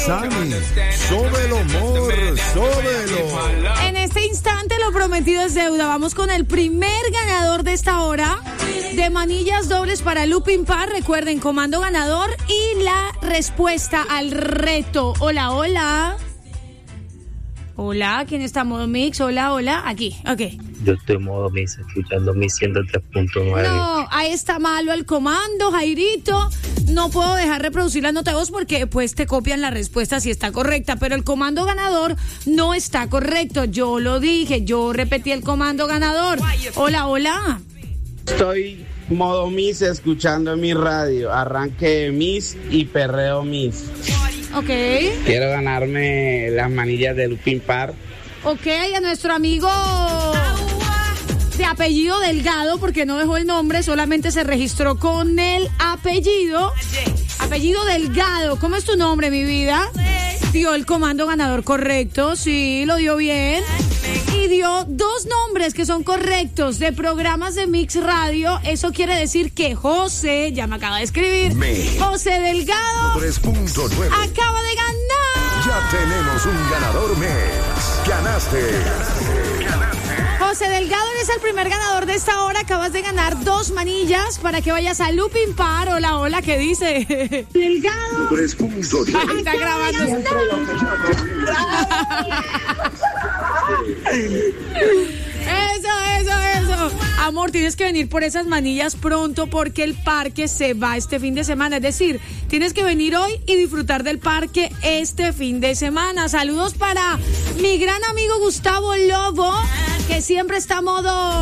Sammy. Sóbelo, amor, sóbelo. En este instante lo prometido es deuda. Vamos con el primer ganador de esta hora de manillas dobles para Lupin Par. Recuerden, comando ganador y la respuesta al reto. Hola, hola. Hola, ¿quién está en modo mix? Hola, hola, aquí, ok. Yo estoy en modo mix, escuchando mi 103.9. No, ahí está malo el comando, Jairito. No puedo dejar reproducir la nota de voz porque pues te copian la respuesta si está correcta, pero el comando ganador no está correcto. Yo lo dije, yo repetí el comando ganador. Hola, hola. Estoy modo Miss escuchando mi radio, arranque de Miss y perreo Miss. Ok. Quiero ganarme las manillas de Lupin Par. Ok, a nuestro amigo de apellido Delgado, porque no dejó el nombre, solamente se registró con el apellido. Apellido Delgado, ¿cómo es tu nombre, mi vida? Dio el comando ganador correcto, sí, lo dio bien. Y dio dos nombres que son correctos de programas de Mix Radio. Eso quiere decir que José, ya me acaba de escribir, José Delgado 3.9 acaba de ganar. Ya tenemos un ganador Mix. Ganaste. José Delgado, eres el primer ganador de esta hora. Acabas de ganar 2 manillas para que vayas a Lupin Par. Hola, hola, ¿qué dice? Delgado 3.9 está grabando. Eso. Amor, tienes que venir por esas manillas pronto porque el parque se va este fin de semana. Es decir, tienes que venir hoy y disfrutar del parque este fin de semana. Saludos para mi gran amigo Gustavo Lobo, que siempre está a modo...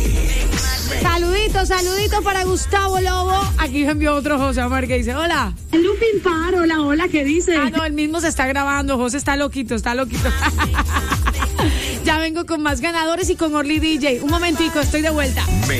Saludito para Gustavo Lobo. Aquí me envió otro José Omar que dice, hola. Lupin Par, hola, ¿qué dice? Ah, no, él mismo se está grabando. José está loquito. Ya vengo con más ganadores y con Orly DJ. Un momentico, estoy de vuelta.